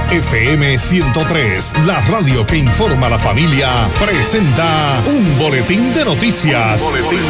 FM 103, la radio que informa a la familia, presenta un boletín de noticias.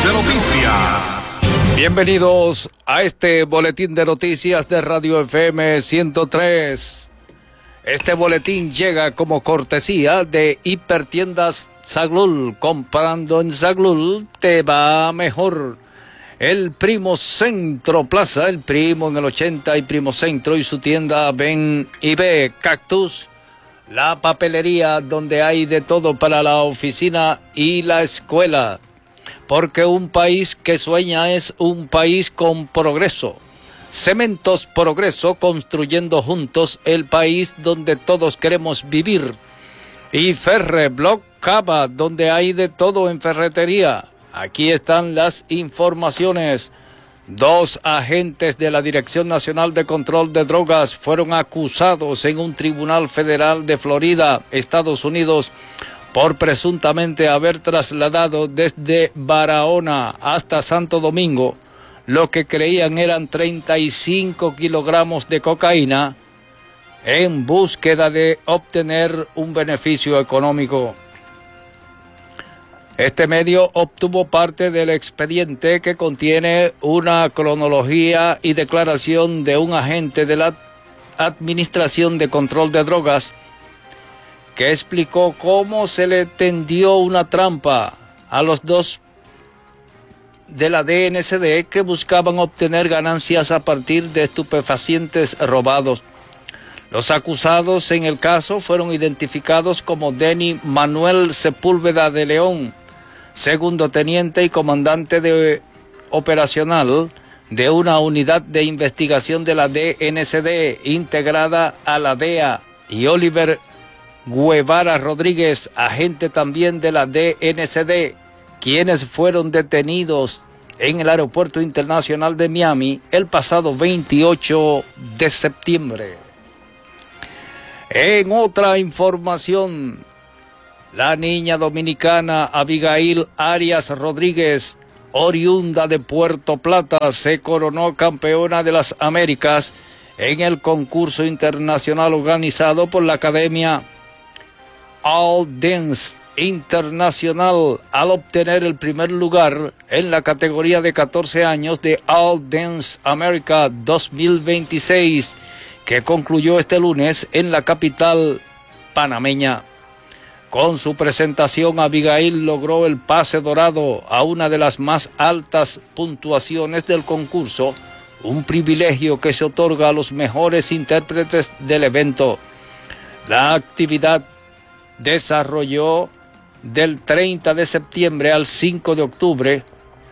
Bienvenidos a este boletín de noticias de Radio FM 103. Este boletín llega como cortesía de Hipertiendas Zaglul. Comprando en Zaglul te va mejor. El Primo Centro Plaza, el Primo en el 80 y Primo Centro y su tienda Ven y Ve Cactus. La papelería donde hay de todo para la oficina y la escuela. Porque un país que sueña es un país con progreso. Cementos Progreso, construyendo juntos el país donde todos queremos vivir. Y Ferreblock Cava, donde hay de todo en ferretería. Aquí están las informaciones. 2 agentes de la Dirección Nacional de Control de Drogas fueron acusados en un tribunal federal de Florida, Estados Unidos, por presuntamente haber trasladado desde Barahona hasta Santo Domingo lo que creían eran 35 kilogramos de cocaína en búsqueda de obtener un beneficio económico. Este medio obtuvo parte del expediente que contiene una cronología y declaración de un agente de la Administración de Control de Drogas que explicó cómo se le tendió una trampa a los 2 de la DNCD que buscaban obtener ganancias a partir de estupefacientes robados. Los acusados en el caso fueron identificados como Denny Manuel Sepúlveda de León, segundo teniente y comandante operacional de una unidad de investigación de la DNCD integrada a la DEA, y Oliver Guevara Rodríguez, agente también de la DNCD, quienes fueron detenidos en el Aeropuerto Internacional de Miami el pasado 28 de septiembre. En otra información, la niña dominicana Abigail Arias Rodríguez, oriunda de Puerto Plata, se coronó campeona de las Américas en el concurso internacional organizado por la Academia All Dance Internacional al obtener el primer lugar en la categoría de 14 años de All Dance America 2026, que concluyó este lunes en la capital panameña. Con su presentación, Abigail logró el pase dorado a una de las más altas puntuaciones del concurso, un privilegio que se otorga a los mejores intérpretes del evento. La actividad desarrolló del 30 de septiembre al 5 de octubre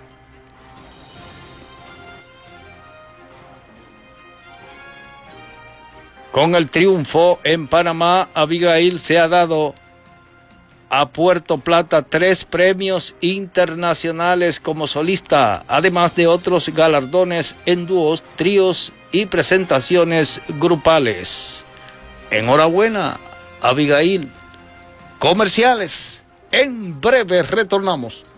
con el triunfo en Panamá. Abigail se ha dado a Puerto Plata 3 premios internacionales como solista, además de otros galardones en dúos, tríos y presentaciones grupales. Enhorabuena, Abigail. Comerciales. En breve retornamos.